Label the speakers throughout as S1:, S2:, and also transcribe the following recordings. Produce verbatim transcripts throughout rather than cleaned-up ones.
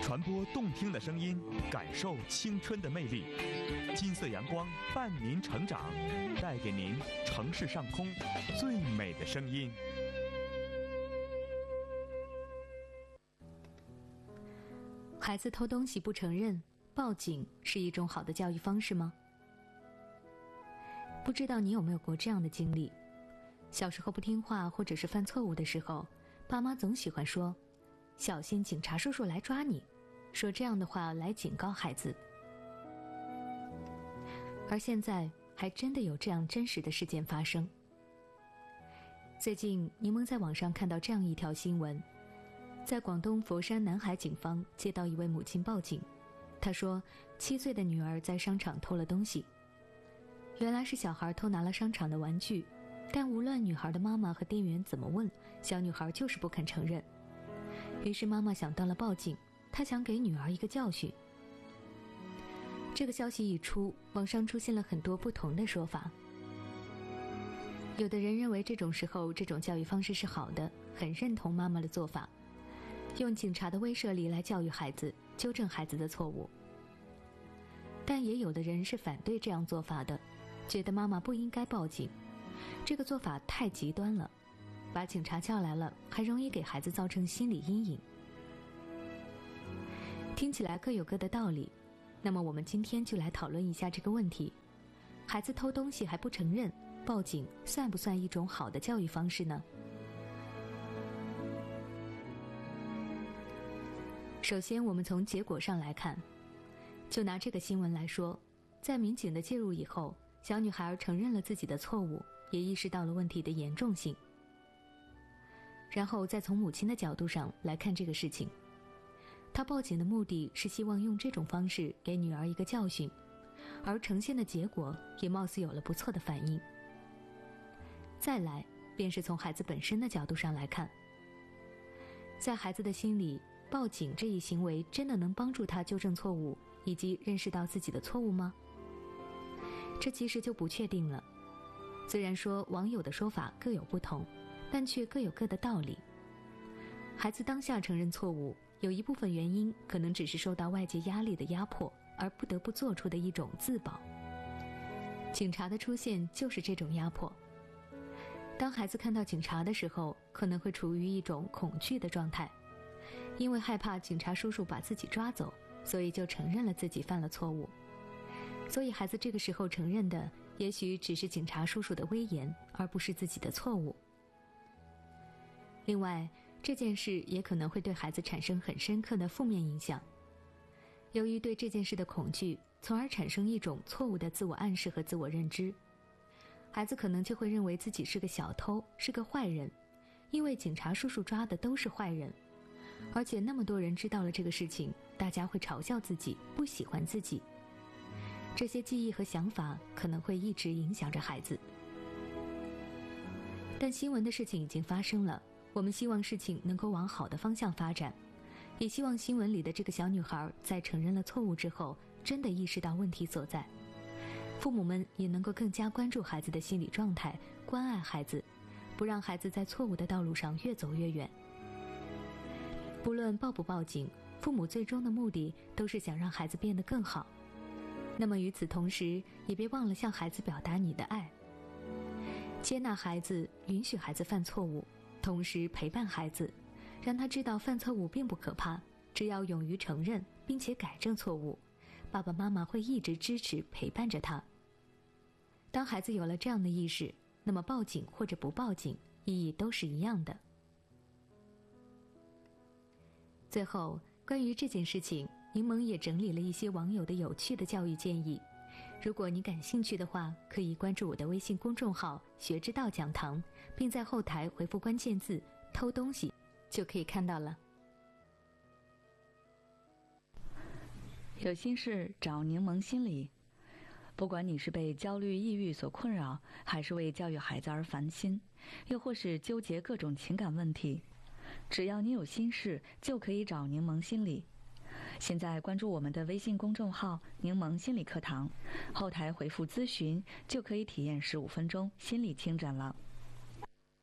S1: 传播动听的声音，感受青春的魅力。金色阳光伴您成长，带给您城市上空最美的声音。
S2: 孩子偷东西不承认，报警是一种好的教育方式吗？不知道你有没有过这样的经历？小时候不听话或者是犯错误的时候，爸妈总喜欢说小心警察叔叔来抓你，说这样的话来警告孩子。而现在还真的有这样真实的事件发生。最近柠檬在网上看到这样一条新闻，在广东佛山南海警方接到一位母亲报警，她说七岁的女儿在商场偷了东西。原来是小孩偷拿了商场的玩具，但无论女孩的妈妈和店员怎么问，小女孩就是不肯承认。于是妈妈想到了报警，她想给女儿一个教训。这个消息一出，网上出现了很多不同的说法。有的人认为这种时候这种教育方式是好的，很认同妈妈的做法，用警察的威慑力来教育孩子，纠正孩子的错误。但也有的人是反对这样做法的，觉得妈妈不应该报警，这个做法太极端了，把警察叫来了，还容易给孩子造成心理阴影。听起来各有各的道理，那么我们今天就来讨论一下这个问题：孩子偷东西还不承认，报警算不算一种好的教育方式呢？首先我们从结果上来看，就拿这个新闻来说，在民警的介入以后，小女孩承认了自己的错误，也意识到了问题的严重性。然后再从母亲的角度上来看这个事情，她报警的目的是希望用这种方式给女儿一个教训，而呈现的结果也貌似有了不错的反应。再来便是从孩子本身的角度上来看，在孩子的心里，报警这一行为真的能帮助他纠正错误以及认识到自己的错误吗？这其实就不确定了。虽然说网友的说法各有不同，但却各有各的道理。孩子当下承认错误，有一部分原因可能只是受到外界压力的压迫，而不得不做出的一种自保。警察的出现就是这种压迫。当孩子看到警察的时候，可能会处于一种恐惧的状态，因为害怕警察叔叔把自己抓走，所以就承认了自己犯了错误。所以孩子这个时候承认的也许只是警察叔叔的威严，而不是自己的错误。另外，这件事也可能会对孩子产生很深刻的负面影响。由于对这件事的恐惧，从而产生一种错误的自我暗示和自我认知，孩子可能就会认为自己是个小偷，是个坏人，因为警察叔叔抓的都是坏人，而且那么多人知道了这个事情，大家会嘲笑自己，不喜欢自己。这些记忆和想法可能会一直影响着孩子。但新闻的事情已经发生了，我们希望事情能够往好的方向发展，也希望新闻里的这个小女孩在承认了错误之后，真的意识到问题所在。父母们也能够更加关注孩子的心理状态，关爱孩子，不让孩子在错误的道路上越走越远。不论报不报警，父母最终的目的都是想让孩子变得更好。那么与此同时，也别忘了向孩子表达你的爱，接纳孩子，允许孩子犯错误，同时陪伴孩子，让他知道犯错误并不可怕，只要勇于承认并且改正错误，爸爸妈妈会一直支持陪伴着他。当孩子有了这样的意识，那么报警或者不报警意义都是一样的。最后，关于这件事情，柠檬也整理了一些网友的有趣的教育建议。如果你感兴趣的话，可以关注我的微信公众号学之道讲堂，并在后台回复关键字偷东西就可以看到了。
S3: 有心事找柠檬心理。不管你是被焦虑抑郁所困扰，还是为教育孩子而烦心，又或是纠结各种情感问题，只要你有心事就可以找柠檬心理。现在关注我们的微信公众号柠檬心理课堂，后台回复咨询就可以体验十五分钟心理清诊了。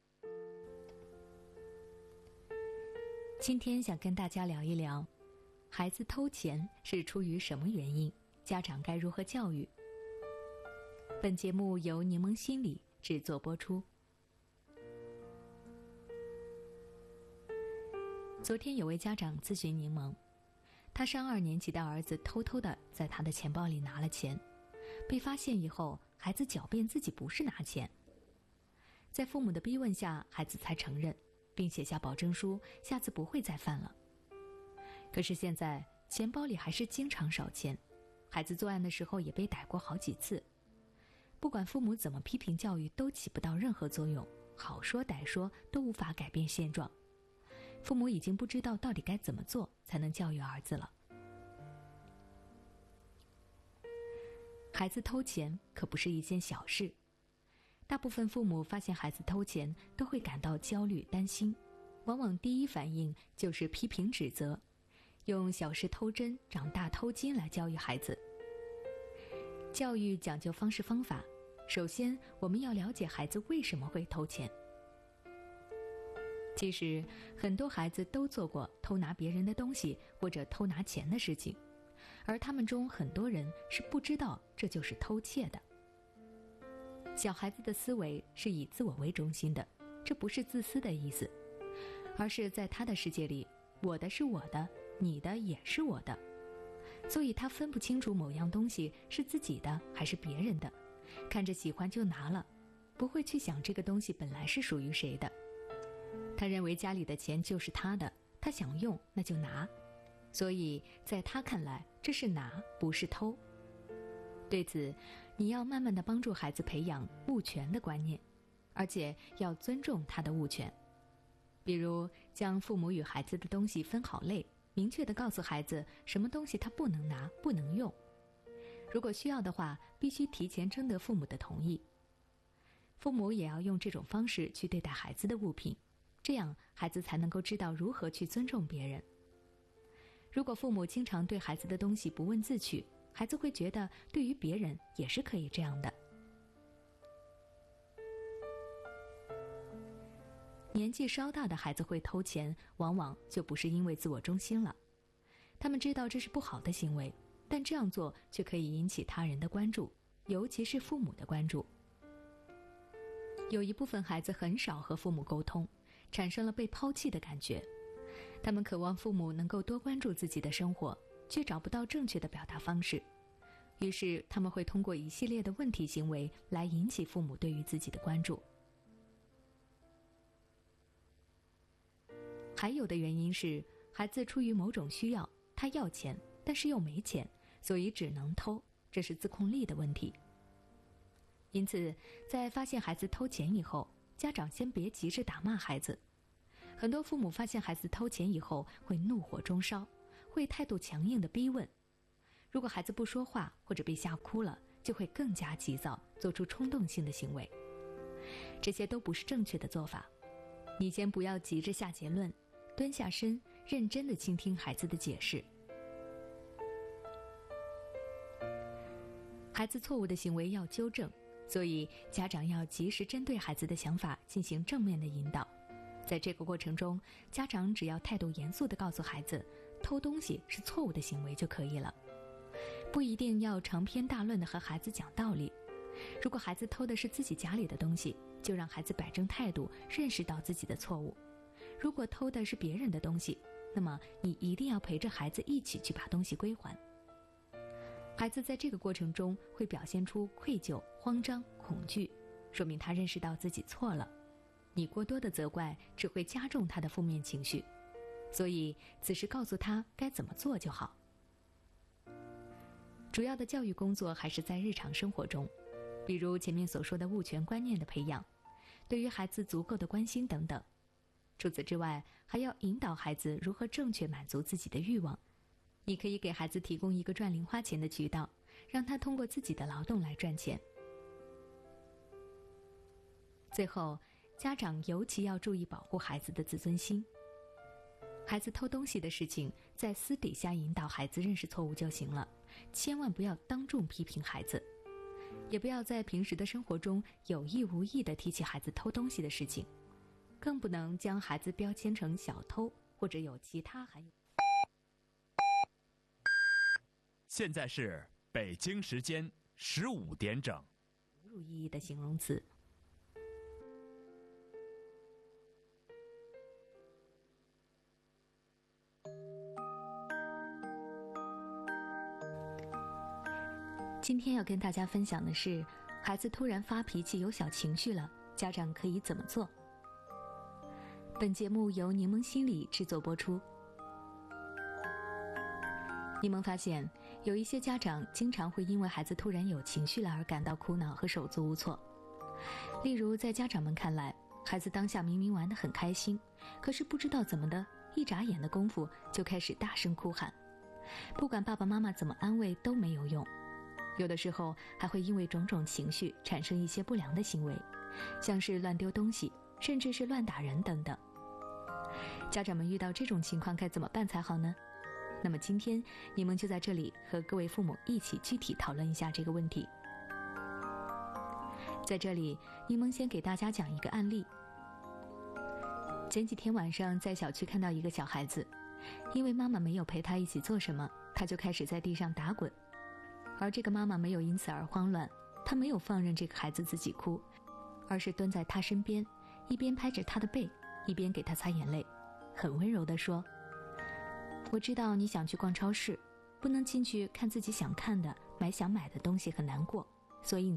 S2: 今天想跟大家聊一聊， 孩子偷钱是出于什么原因？家长该如何教育？本节目由柠檬心理制作播出。昨天有位家长咨询柠檬，他上二年级的儿子偷偷地在他的钱包里拿了钱，被发现以后，孩子狡辩自己不是拿钱。在父母的逼问下，孩子才承认，并写下保证书，下次不会再犯了。可是现在钱包里还是经常少钱，孩子作案的时候也被逮过好几次。不管父母怎么批评教育，都起不到任何作用，好说歹说都无法改变现状。父母已经不知道到底该怎么做才能教育儿子了。孩子偷钱可不是一件小事，大部分父母发现孩子偷钱都会感到焦虑担心，往往第一反应就是批评指责，用小事偷针长大偷金来教育孩子。教育讲究方式方法，首先我们要了解孩子为什么会偷钱。其实很多孩子都做过偷拿别人的东西或者偷拿钱的事情，而他们中很多人是不知道这就是偷窃的。小孩子的思维是以自我为中心的，这不是自私的意思，而是在他的世界里，我的是我的，你的也是我的，所以他分不清楚某样东西是自己的还是别人的，看着喜欢就拿了，不会去想这个东西本来是属于谁的。他认为家里的钱就是他的，他想用那就拿，所以在他看来这是拿，不是偷。对此，你要慢慢地帮助孩子培养物权的观念，而且要尊重他的物权。比如将父母与孩子的东西分好类，明确地告诉孩子什么东西他不能拿不能用，如果需要的话必须提前征得父母的同意。父母也要用这种方式去对待孩子的物品，这样孩子才能够知道如何去尊重别人。如果父母经常对孩子的东西不问自取，孩子会觉得对于别人也是可以这样的。年纪稍大的孩子会偷钱，往往就不是因为自我中心了。他们知道这是不好的行为，但这样做却可以引起他人的关注，尤其是父母的关注。有一部分孩子很少和父母沟通，产生了被抛弃的感觉。他们渴望父母能够多关注自己的生活，却找不到正确的表达方式，于是他们会通过一系列的问题行为来引起父母对于自己的关注。还有的原因是孩子出于某种需要，他要钱但是又没钱，所以只能偷，这是自控力的问题。因此在发现孩子偷钱以后，家长先别急着打骂孩子。很多父母发现孩子偷钱以后会怒火中烧，会态度强硬的逼问，如果孩子不说话或者被吓哭了，就会更加急躁，做出冲动性的行为。这些都不是正确的做法。你先不要急着下结论，蹲下身，认真地倾听孩子的解释。孩子错误的行为要纠正，所以家长要及时针对孩子的想法进行正面的引导。在这个过程中，家长只要态度严肃地告诉孩子，偷东西是错误的行为就可以了，不一定要长篇大论地和孩子讲道理。如果孩子偷的是自己家里的东西，就让孩子摆正态度，认识到自己的错误。如果偷的是别人的东西，那么你一定要陪着孩子一起去把东西归还。孩子在这个过程中会表现出愧疚、慌张、恐惧，说明他认识到自己错了。你过多的责怪只会加重他的负面情绪，所以此时告诉他该怎么做就好。主要的教育工作还是在日常生活中，比如前面所说的物权观念的培养，对于孩子足够的关心等等。除此之外，还要引导孩子如何正确满足自己的欲望。你可以给孩子提供一个赚零花钱的渠道，让他通过自己的劳动来赚钱。最后，家长尤其要注意保护孩子的自尊心。孩子偷东西的事情，在私底下引导孩子认识错误就行了，千万不要当众批评孩子，也不要在平时的生活中有意无意地提起孩子偷东西的事情，更不能将孩子标签成小偷或者有其他含有。
S1: 现在是北京时间十五点整。
S2: 侮辱意义的形容词。今天要跟大家分享的是，孩子突然发脾气有小情绪了，家长可以怎么做？本节目由柠檬心理制作播出。柠檬发现，有一些家长经常会因为孩子突然有情绪了而感到苦恼和手足无措。例如，在家长们看来，孩子当下明明玩得很开心，可是不知道怎么的，一眨眼的功夫就开始大声哭喊，不管爸爸妈妈怎么安慰都没有用。有的时候还会因为种种情绪产生一些不良的行为，像是乱丢东西，甚至是乱打人等等。家长们遇到这种情况该怎么办才好呢？那么今天你们就在这里和各位父母一起具体讨论一下这个问题。在这里，柠檬先给大家讲一个案例。前几天晚上在小区看到一个小孩子，因为妈妈没有陪他一起做什么，他就开始在地上打滚。而这个妈妈没有因此而慌乱，她没有放任这个孩子自己哭，而是蹲在他身边，一边拍着他的背，一边给他擦眼泪，很温柔地说：我知道你想去逛超市，不能进去看自己想看的，买想买的东西很难过，所以你